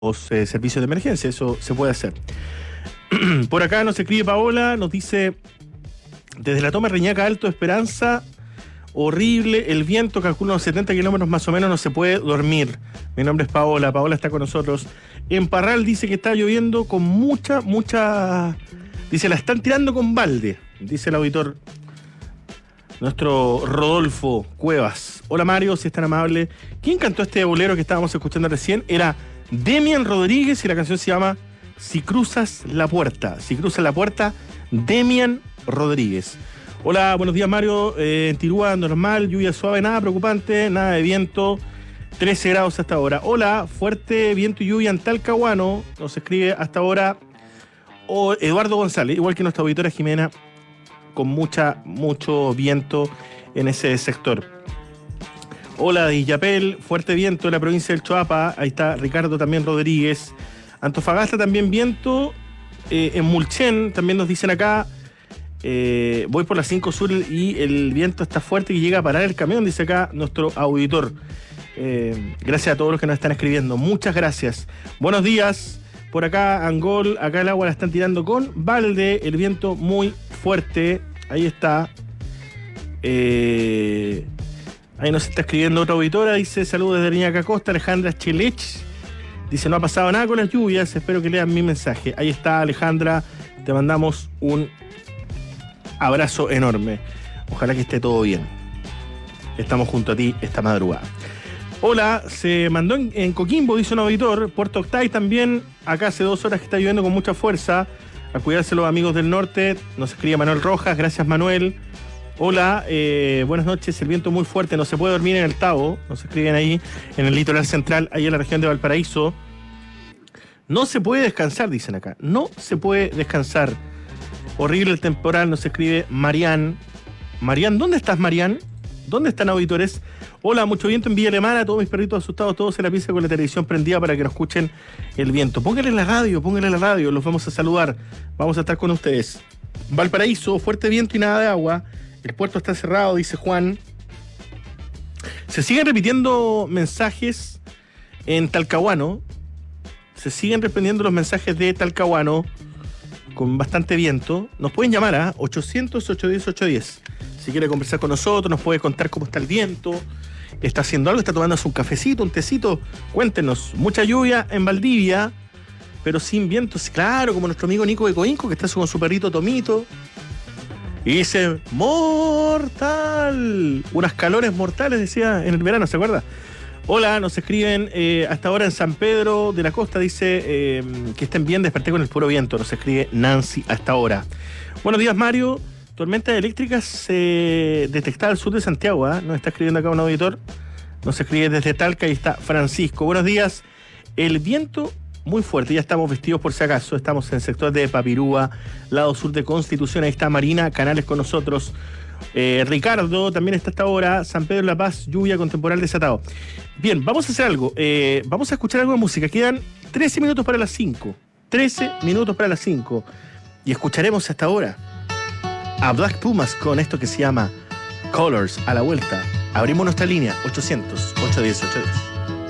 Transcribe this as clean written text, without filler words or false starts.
servicios de emergencia, eso se puede hacer. Por acá nos escribe Paola, nos dice, desde la toma de Reñaca Alto, Esperanza, horrible, el viento, calculo unos 70 kilómetros más o menos, no se puede dormir. Mi nombre es Paola, Paola está con nosotros. En Parral dice que está lloviendo con mucha, dice, la están tirando con balde, dice el auditor, nuestro Rodolfo Cuevas. Hola Mario, si es tan amable. ¿Quién cantó este bolero que estábamos escuchando recién? Era Demian Rodríguez y la canción se llama Si cruzas la puerta. Si cruzas la puerta, Demian Rodríguez. Hola, buenos días Mario. En Tirúa normal, lluvia suave, nada preocupante, nada de viento, 13 grados hasta ahora. Hola, fuerte viento y lluvia en Talcahuano, nos escribe hasta ahora Eduardo González, igual que nuestra auditora Jimena, con mucho viento en ese sector. Hola de Illapel, fuerte viento en la provincia del Choapa, ahí está Ricardo también Rodríguez. Antofagasta también viento, en Mulchen también nos dicen acá, voy por la 5 Sur y el viento está fuerte y llega a parar el camión, dice acá nuestro auditor. Gracias a todos los que nos están escribiendo, muchas gracias. Buenos días, por acá Angol, acá el agua la están tirando con balde, el viento muy fuerte, ahí está. Ahí nos está escribiendo otra auditora, dice saludos desde Reñaca Costa, Alejandra Chelech. Dice, no ha pasado nada con las lluvias, espero que lean mi mensaje. Ahí está Alejandra, te mandamos un abrazo enorme. Ojalá que esté todo bien. Estamos junto a ti esta madrugada. Hola, se mandó en Coquimbo, dice un auditor. Puerto Octay también, acá hace 2 horas que está lloviendo con mucha fuerza. A cuidarse los amigos del norte. Nos escribe Manuel Rojas, gracias Manuel. Hola, buenas noches, el viento muy fuerte, no se puede dormir en el Tabo, nos escriben ahí en el litoral central, ahí en la región de Valparaíso. No se puede descansar, dicen acá, no se puede descansar. Horrible el temporal, nos escribe Marián. Marián, ¿dónde estás Marián? ¿Dónde están auditores? Hola, mucho viento en Villa Alemana, todos mis perritos asustados, todos en la pieza con la televisión prendida para que nos escuchen el viento. Pónganle la radio, los vamos a saludar, vamos a estar con ustedes. Valparaíso, fuerte viento y nada de agua. El puerto está cerrado, dice Juan. Se siguen repitiendo mensajes en Talcahuano. Se siguen repitiendo los mensajes de Talcahuano con bastante viento. Nos pueden llamar a 800-810-810. Si quiere conversar con nosotros, nos puede contar cómo está el viento. ¿Está haciendo algo? ¿Está tomándose un cafecito, un tecito? Cuéntenos. Mucha lluvia en Valdivia, pero sin viento. Claro, como nuestro amigo Nico de Coinco, que está con su perrito Tomito. Y dice, mortal. Unas calores mortales, decía en el verano, ¿se acuerda? Hola, nos escriben hasta ahora en San Pedro de la Costa, dice que estén bien, desperté con el puro viento. Nos escribe Nancy hasta ahora. Buenos días, Mario. Tormentas eléctricas detectadas al sur de Santiago, ¿eh? Nos está escribiendo acá un auditor. Nos escribe desde Talca y está Francisco. Buenos días. El viento muy fuerte, ya estamos vestidos por si acaso, estamos en el sector de Papirúa, lado sur de Constitución, ahí está Marina Canales con nosotros, Ricardo también está hasta ahora, San Pedro de la Paz, lluvia con temporal desatado. Bien, vamos a hacer algo, vamos a escuchar algo de música, quedan 13 minutos para las 5, 13 minutos para las 5, y escucharemos hasta ahora a Black Pumas con esto que se llama Colors. A la vuelta abrimos nuestra línea 800-810-810.